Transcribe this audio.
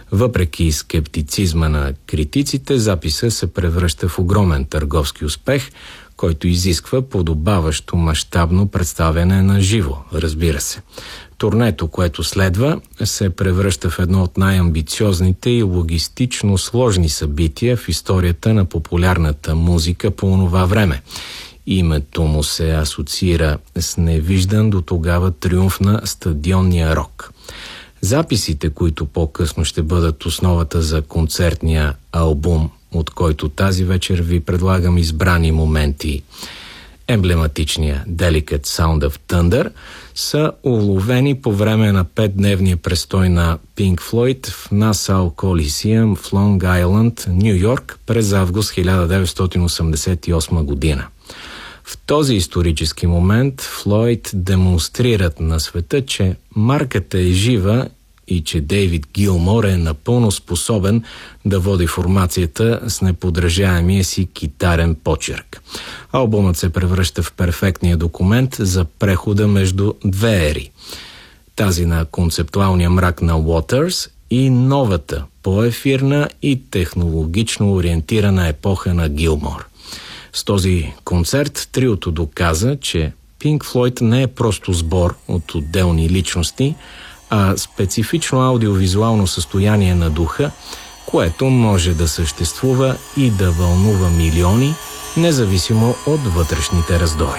Въпреки скептицизма на критиците, записа се превръща в огромен търговски успех, който изисква подобаващо мащабно представяне на живо, разбира се. Турнето, което следва, се превръща в едно от най-амбициозните и логистично сложни събития в историята на популярната музика по онова време. Името му се асоциира с невиждан до тогава триумф на стадионния рок. Записите, които по-късно ще бъдат основата за концертния албум, от който тази вечер ви предлагам избрани моменти, емблематичния Delicate Sound of Thunder, са уловени по време на 5-дневния престой на Pink Floyd в Nassau Coliseum в Лонг Айлънд, Ню Йорк, през август 1988 година. В този исторически момент Флойд демонстрират на света, че марката е жива и че Дейвид Гилмор е напълно способен да води формацията с неподражаемия си китарен почерк. Албумът се превръща в перфектния документ за прехода между две ери. Тази на концептуалния мрак на Уотърс и новата, по-ефирна и технологично ориентирана епоха на Гилмор. С този концерт триото доказа, че Pink Floyd не е просто сбор от отделни личности, а специфично аудиовизуално състояние на духа, което може да съществува и да вълнува милиони, независимо от вътрешните раздори.